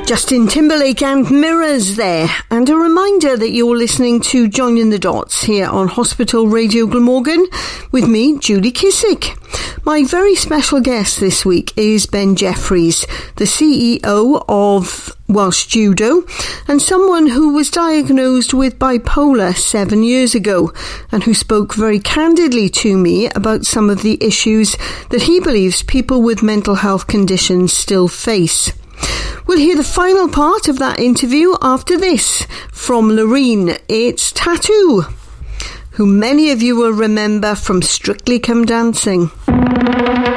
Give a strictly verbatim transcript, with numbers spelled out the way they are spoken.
Justin Timberlake and Mirrors there, and a reminder that you're listening to Joining the Dots here on Hospital Radio Glamorgan with me, Julie Kissick. My very special guest this week is Ben Jeffries, the C E O of Welsh Judo, and someone who was diagnosed with bipolar seven years ago, and who spoke very candidly to me about some of the issues that he believes people with mental health conditions still face. We'll hear the final part of that interview after this from Loreen. It's Tattoo, who many of you will remember from Strictly Come Dancing.